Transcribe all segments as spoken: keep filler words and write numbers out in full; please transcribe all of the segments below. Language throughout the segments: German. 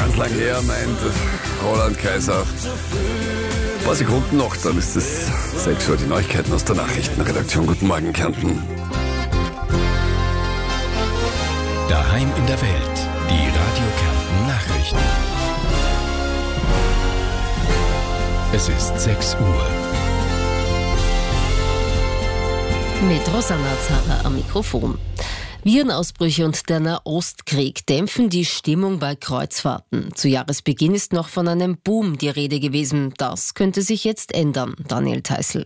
ganz lang her, meint Roland Kaiser. Ein paar Sekunden noch, dann ist es sechs Uhr, die Neuigkeiten aus der Nachrichtenredaktion. Guten Morgen, Kärnten. Daheim in der Welt, die Radio Kärnten Nachrichten. Es ist sechs Uhr. Mit Rosanna Zara am Mikrofon. Virenausbrüche und der Nahostkrieg dämpfen die Stimmung bei Kreuzfahrten. Zu Jahresbeginn ist noch von einem Boom die Rede gewesen. Das könnte sich jetzt ändern. Daniel Theißl.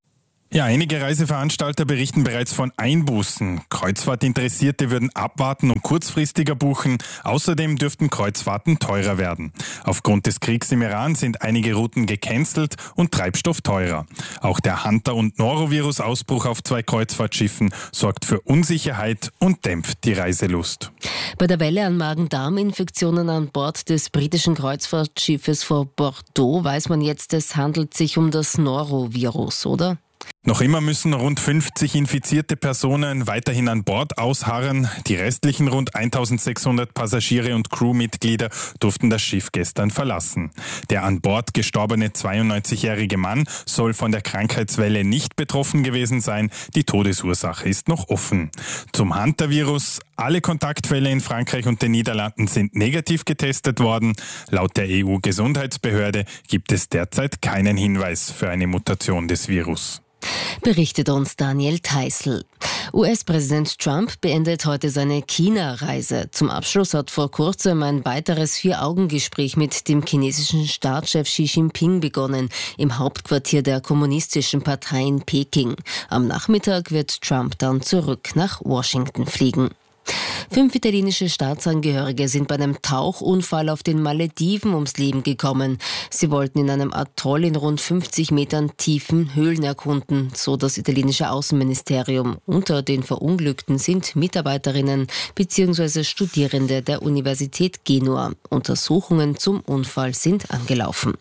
Ja, einige Reiseveranstalter berichten bereits von Einbußen. Kreuzfahrtinteressierte würden abwarten und kurzfristiger buchen. Außerdem dürften Kreuzfahrten teurer werden. Aufgrund des Kriegs im Iran sind einige Routen gecancelt und Treibstoff teurer. Auch der Hunter- und Norovirus-Ausbruch auf zwei Kreuzfahrtschiffen sorgt für Unsicherheit und dämpft die Reiselust. Bei der Welle an Magen-Darm-Infektionen an Bord des britischen Kreuzfahrtschiffes vor Bordeaux weiß man jetzt, es handelt sich um das Norovirus, oder? Noch immer müssen rund fünfzig infizierte Personen weiterhin an Bord ausharren. Die restlichen rund eintausendsechshundert Passagiere und Crewmitglieder durften das Schiff gestern verlassen. Der an Bord gestorbene zweiundneunzigjährige Mann soll von der Krankheitswelle nicht betroffen gewesen sein. Die Todesursache ist noch offen. Zum Hunter-Virus: Alle Kontaktfälle in Frankreich und den Niederlanden sind negativ getestet worden. Laut der E U-Gesundheitsbehörde gibt es derzeit keinen Hinweis für eine Mutation des Virus. Berichtet uns Daniel Theißl. U S-Präsident Trump beendet heute seine China-Reise. Zum Abschluss hat vor kurzem ein weiteres Vier-Augen-Gespräch mit dem chinesischen Staatschef Xi Jinping begonnen, im Hauptquartier der Kommunistischen Partei in Peking. Am Nachmittag wird Trump dann zurück nach Washington fliegen. Fünf italienische Staatsangehörige sind bei einem Tauchunfall auf den Malediven ums Leben gekommen. Sie wollten in einem Atoll in rund fünfzig Metern tiefen Höhlen erkunden, so das italienische Außenministerium. Unter den Verunglückten sind Mitarbeiterinnen bzw. Studierende der Universität Genua. Untersuchungen zum Unfall sind angelaufen.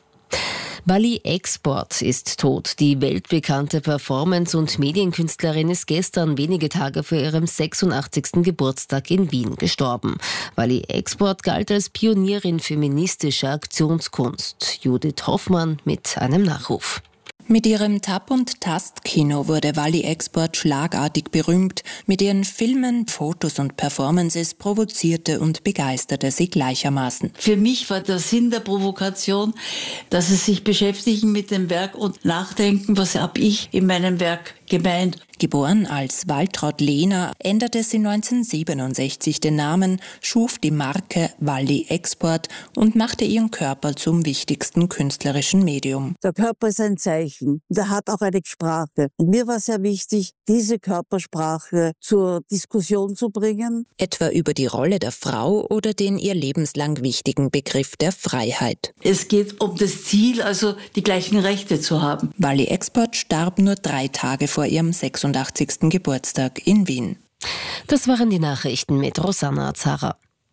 Wally Export ist tot. Die weltbekannte Performance- und Medienkünstlerin ist gestern wenige Tage vor ihrem sechsundachtzigsten Geburtstag in Wien gestorben. Wally Export galt als Pionierin feministischer Aktionskunst. Judith Hoffmann mit einem Nachruf. Mit ihrem Tap- und Tast-Kino wurde Wally Export schlagartig berühmt. Mit ihren Filmen, Fotos und Performances provozierte und begeisterte sie gleichermaßen. Für mich war der Sinn der Provokation, dass sie sich beschäftigen mit dem Werk und nachdenken, was habe ich in meinem Werk gemeint. Geboren als Waltraud Lehner, änderte sie neunzehnhundertsiebenundsechzig den Namen, schuf die Marke Wally Export und machte ihren Körper zum wichtigsten künstlerischen Medium. Der Körper ist ein Zeichen. Der hat auch eine Sprache. Und mir war sehr wichtig, diese Körpersprache zur Diskussion zu bringen. Etwa über die Rolle der Frau oder den ihr lebenslang wichtigen Begriff der Freiheit. Es geht um das Ziel, also die gleichen Rechte zu haben. Wally Export starb nur drei Tage vor ihrem sechsundachtzigsten Geburtstag in Wien. Das waren die Nachrichten mit Rosanna Zara.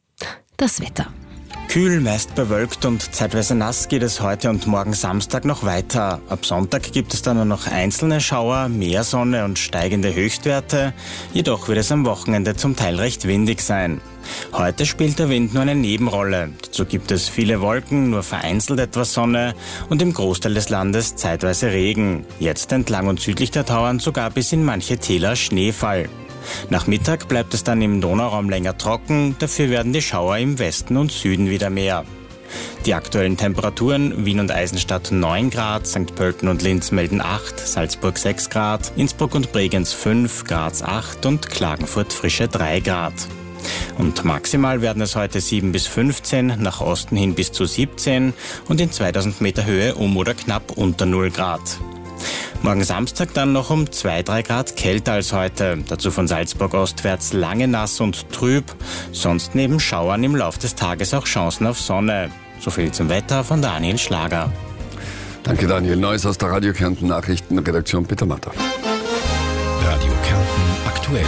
Das Wetter. Kühl, meist bewölkt und zeitweise nass geht es heute und morgen Samstag noch weiter. Ab Sonntag gibt es dann nur noch einzelne Schauer, mehr Sonne und steigende Höchstwerte. Jedoch wird es am Wochenende zum Teil recht windig sein. Heute spielt der Wind nur eine Nebenrolle. Dazu gibt es viele Wolken, nur vereinzelt etwas Sonne und im Großteil des Landes zeitweise Regen. Jetzt entlang und südlich der Tauern sogar bis in manche Täler Schneefall. Nach Mittag bleibt es dann im Donauraum länger trocken, dafür werden die Schauer im Westen und Süden wieder mehr. Die aktuellen Temperaturen: Wien und Eisenstadt neun Grad, Sankt Pölten und Linz melden acht, Salzburg sechs Grad, Innsbruck und Bregenz fünf, Graz acht und Klagenfurt frische drei Grad. Und maximal werden es heute sieben bis fünfzehn, nach Osten hin bis zu siebzehn und in zweitausend Meter Höhe um oder knapp unter null Grad. Morgen Samstag dann noch um zwei bis drei Grad kälter als heute. Dazu von Salzburg ostwärts lange nass und trüb. Sonst neben Schauern im Lauf des Tages auch Chancen auf Sonne. So viel zum Wetter von Daniel Schlager. Danke Daniel. Neues aus der Radio Kärnten Nachrichtenredaktion, Peter Matter. Radio Kärnten aktuell.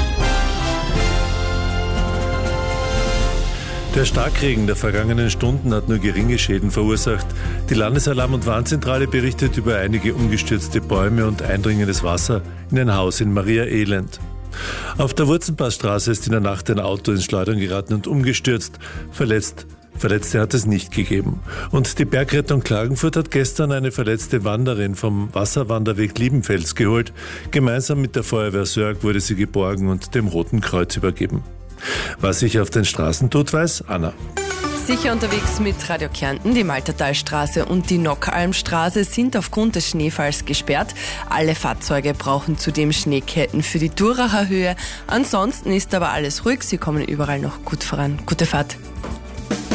Der Starkregen der vergangenen Stunden hat nur geringe Schäden verursacht. Die Landesalarm- und Warnzentrale berichtet über einige umgestürzte Bäume und eindringendes Wasser in ein Haus in Maria Elend. Auf der Wurzenpassstraße ist in der Nacht ein Auto ins Schleudern geraten und umgestürzt. Verletzt Verletzte hat es nicht gegeben. Und die Bergrettung Klagenfurt hat gestern eine verletzte Wanderin vom Wasserwanderweg Liebenfels geholt. Gemeinsam mit der Feuerwehr Sörg wurde sie geborgen und dem Roten Kreuz übergeben. Was sich auf den Straßen tut, weiß Anna. Sicher unterwegs mit Radio Kärnten. Die Maltertalstraße und die Nockalmstraße sind aufgrund des Schneefalls gesperrt. Alle Fahrzeuge brauchen zudem Schneeketten für die Duracher Höhe. Ansonsten ist aber alles ruhig. Sie kommen überall noch gut voran. Gute Fahrt.